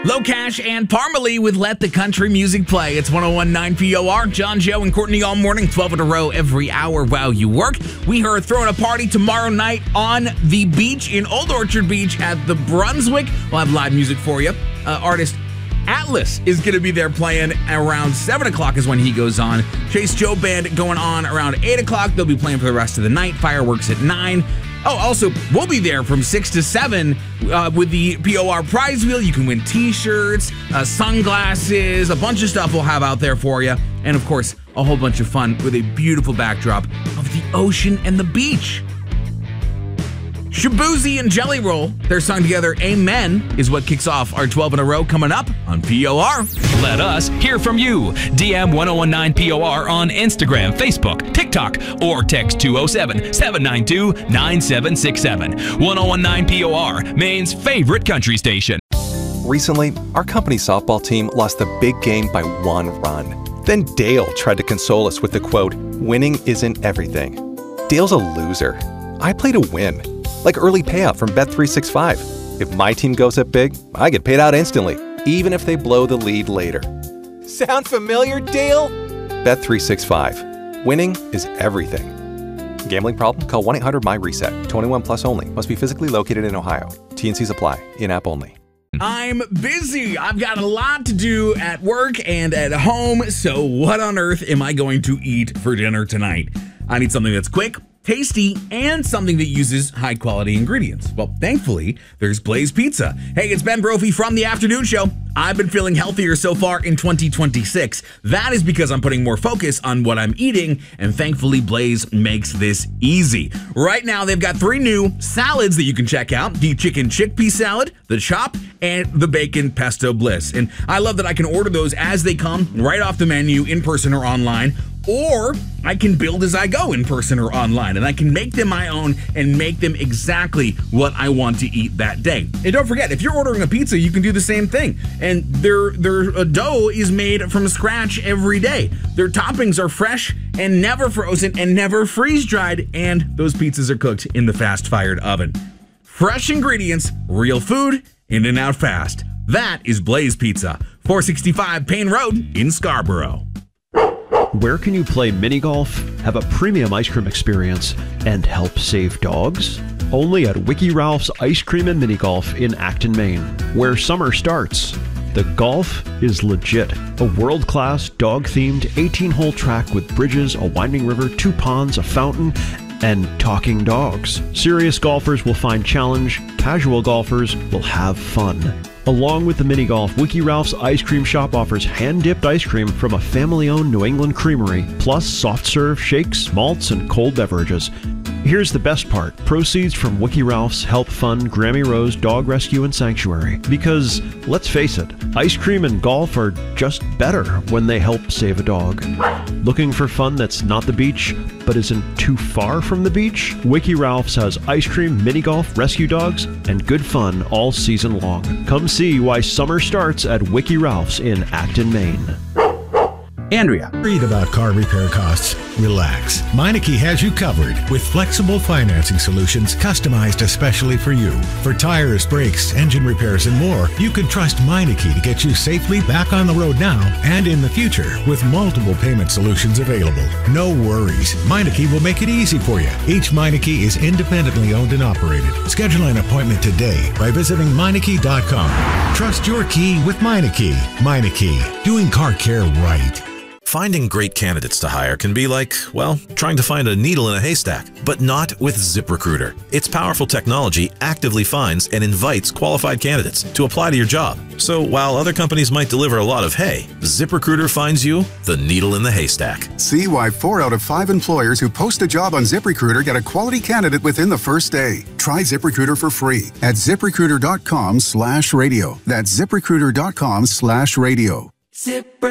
Locash and Parmalee with Let the Country Music Play. It's 101.9 POR. John, Joe, and Courtney all morning, 12 in a row every hour while you work. We are throwing a party tomorrow night on the beach in Old Orchard Beach at the Brunswick. We'll have live music for you. Artist Atlas is going to be there playing around 7 o'clock is when he goes on. Chase Joe Band going on around 8 o'clock. They'll be playing for the rest of the night. Fireworks at 9. Oh, also, we'll be there from 6 to 7 with the POR prize wheel. You can win t-shirts, sunglasses, a bunch of stuff we'll have out there for you. And, of course, a whole bunch of fun with a beautiful backdrop of the ocean and the beach. Shaboozey and Jelly Roll, their song together, Amen, is what kicks off our 12 in a row coming up on POR. Let us hear from you. DM 1019 POR on Instagram, Facebook, TikTok, or text 207-792-9767. 1019 POR, Maine's favorite country station. Recently, our company softball team lost the big game by 1 run. Then Dale tried to console us with the quote, "Winning isn't everything." Dale's a loser. I play to win. Like early payout from Bet365. If my team goes up big, I get paid out instantly, even if they blow the lead later. Sound familiar, Dale? Bet365. Winning is everything. Gambling problem? Call 1-800-MY-RESET. 21 plus only. Must be physically located in Ohio. T&Cs apply. In-app only. I'm busy. I've got a lot to do at work and at home, so what on earth am I going to eat for dinner tonight? I need something that's quick, tasty, and something that uses high-quality ingredients. Well, thankfully, there's Blaze Pizza. Hey, it's Ben Brophy from The Afternoon Show. I've been feeling healthier so far in 2026. That is because I'm putting more focus on what I'm eating, and thankfully, Blaze makes this easy. Right now, they've got 3 new salads that you can check out. The chicken chickpea salad, the chop, and the bacon pesto bliss. And I love that I can order those as they come right off the menu in person or online. Or I can build as I go in person or online, and I can make them my own and make them exactly what I want to eat that day. And don't forget, if you're ordering a pizza, you can do the same thing. And their dough is made from scratch every day. Their toppings are fresh and never frozen and never freeze-dried, and those pizzas are cooked in the fast-fired oven. Fresh ingredients, real food, in and out fast. That is Blaze Pizza, 465 Payne Road in Scarborough. Where can you play mini golf, have a premium ice cream experience, and help save dogs? Only at Wiki Ralph's Ice Cream and Mini Golf in Acton, Maine, where summer starts. The golf is legit. A world-class, dog-themed 18-hole track with bridges, a winding river, 2 ponds, a fountain, and talking dogs. Serious golfers will find challenge, casual golfers will have fun. Along with the mini golf, Wiki Ralph's Ice Cream Shop offers hand-dipped ice cream from a family-owned New England creamery, plus soft-serve shakes, malts, and cold beverages. Here's the best part. Proceeds from Wiki Ralph's help fund Grammy Rose Dog Rescue and Sanctuary. Because, let's face it, ice cream and golf are just better when they help save a dog. Looking for fun that's not the beach, but isn't too far from the beach? Wiki Ralph's has ice cream, mini golf, rescue dogs, and good fun all season long. Come see why summer starts at Wiki Ralph's in Acton, Maine. Andrea. Read about car repair costs. Relax. Meineke has you covered with flexible financing solutions customized especially for you. For tires, brakes, engine repairs, and more, you can trust Meineke to get you safely back on the road now and in the future with multiple payment solutions available. No worries. Meineke will make it easy for you. Each Meineke is independently owned and operated. Schedule an appointment today by visiting Meineke.com. Trust your key with Meineke. Meineke, doing car care right. Finding great candidates to hire can be like, well, trying to find a needle in a haystack, but not with ZipRecruiter. Its powerful technology actively finds and invites qualified candidates to apply to your job. So while other companies might deliver a lot of hay, ZipRecruiter finds you the needle in the haystack. See why 4 out of 5 employers who post a job on ZipRecruiter get a quality candidate within the first day. Try ZipRecruiter for free at ZipRecruiter.com/radio. That's ZipRecruiter.com/radio.